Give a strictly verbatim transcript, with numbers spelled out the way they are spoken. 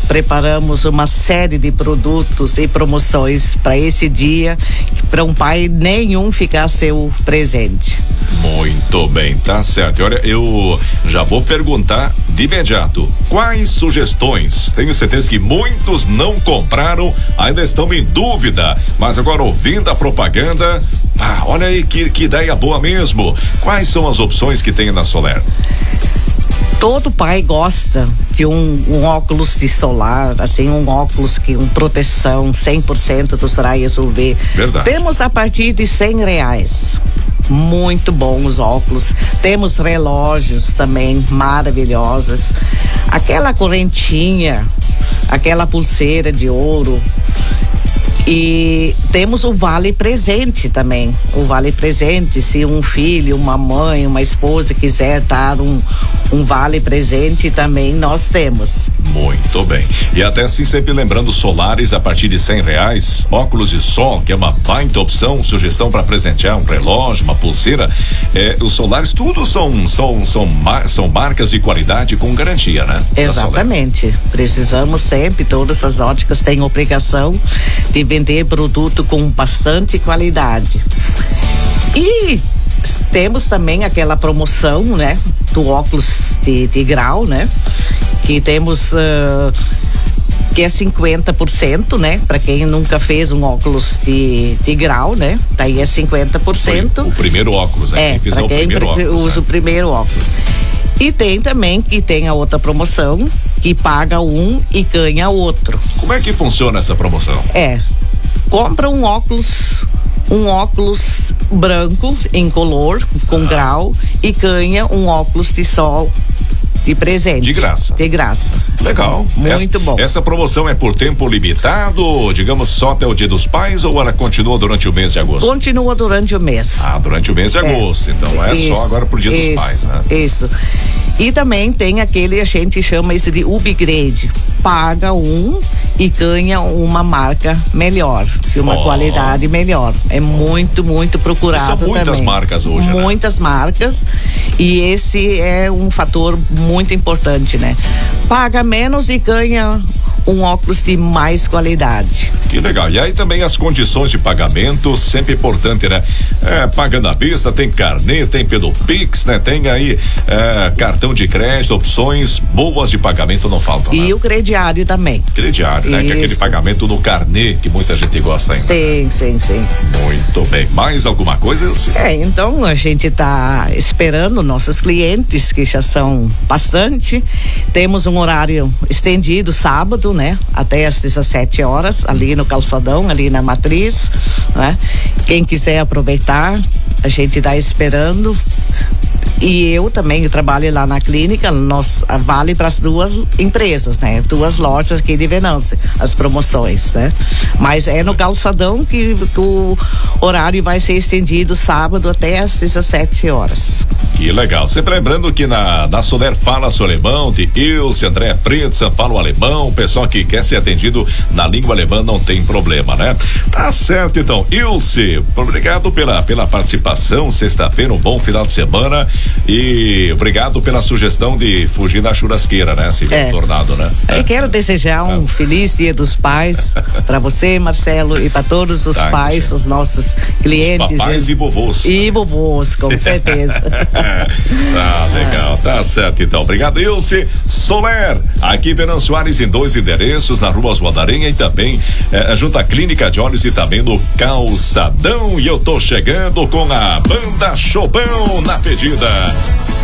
preparamos uma série de produtos e promoções para esse dia, para um pai nenhum ficar seu presente. Muito bem, tá certo. Olha, eu já vou perguntar de imediato, quais sugestões? Tenho certeza que muitos não compraram, ainda estão em dúvida, mas agora ouvindo a propaganda, ah, olha aí que, que ideia boa mesmo. Quais são as opções que tem na Soler? Todo pai gosta de um, um óculos de solar, assim, um óculos que um proteção cem por cento dos raios U V. Verdade. Temos a partir de cem reais. Muito bons os óculos. Temos relógios também maravilhosos. Aquela correntinha, aquela pulseira de ouro. E temos o vale presente também. O vale presente, se um filho, uma mãe, uma esposa quiser dar um, um vale presente, também nós temos. Muito bem. E até assim, sempre lembrando, solares a partir de cem reais, óculos de sol, que é uma baita opção, sugestão para presentear um relógio, uma pulseira. É, os solares, tudo são, são, são, mar, são marcas de qualidade com garantia, né? Exatamente. Precisamos sempre, todas as óticas têm obrigação de vender produto com bastante qualidade. E temos também aquela promoção, né, do óculos de, de grau, né, que temos uh, que é cinquenta por cento, né, para quem nunca fez um óculos de, de grau, né, daí é cinquenta por cento. Foi o primeiro óculos, né? É, quem fizer o quem primeiro óculos, usa né? o primeiro óculos. E tem também que tem a outra promoção, que paga um e ganha outro. Como é que funciona essa promoção? É, compra um óculos, um óculos branco em color, com ah. grau, e ganha um óculos de sol de presente. De graça. De graça. Legal. Muito essa, bom. Essa promoção é por tempo limitado, digamos só até o Dia dos Pais, ou ela continua durante o mês de agosto? Continua durante o mês. Ah, durante o mês de agosto, é. Então não é isso, só agora pro Dia isso, dos Pais, né? Isso. E também tem aquele, a gente chama isso de upgrade. Paga um e ganha uma marca melhor, de uma oh. qualidade melhor. É muito, muito procurado também. São muitas também. marcas hoje, Muitas né? marcas, e esse é um fator muito importante, né? Paga menos e ganha um óculos de mais qualidade. Que legal. E aí também as condições de pagamento, sempre importante, né? É, pagando à vista, tem carnê, tem pelo Pix, né? Tem aí é, cartão de crédito, opções boas de pagamento não faltam, né? E o crediário também. Crediário, né? Que é aquele pagamento no carnê que muita gente gosta ainda. Sim, né? sim, sim. Muito bem. Mais alguma coisa, Elci? É, então a gente tá esperando nossos clientes, que já são bastante. Temos um horário estendido sábado, né? Até às dezessete horas, ali no calçadão, ali na matriz, né? Quem quiser aproveitar, a gente tá esperando. E eu também eu trabalho lá na clínica, nós vale para as duas empresas, né? Duas lojas aqui de Venâncio, as promoções, né? Mas é no calçadão que, que o horário vai ser estendido sábado até às dezessete horas. Que legal. Sempre lembrando que na, na Soler fala-se alemão, de Ilse, André Fritz, fala o alemão, o pessoal que quer ser atendido na língua alemã não tem problema, né? Tá certo, então. Ilse, obrigado pela, pela participação, sexta-feira, um bom final de semana. E obrigado pela sugestão de fugir da churrasqueira, né? Se vier um tornado, né? Eu quero desejar um é. feliz Dia dos Pais para você, Marcelo, e para todos os tá, pais, os nossos clientes. Os papais e, e vovôs. E vovôs, com certeza. Ah, legal, tá certo então. Obrigado, Ilse. Soler, aqui em Venâncio Soares, em dois endereços, na Rua Oswaldo Aranha e também eh, junto à Clínica de Olhos e também no Calçadão. E eu tô chegando com a Banda Chopão na pedida.